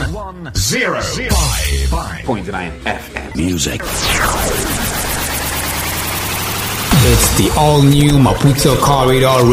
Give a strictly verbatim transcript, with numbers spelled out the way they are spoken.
one zero five point nine F M. Music. It's the all-new Maputo Corridor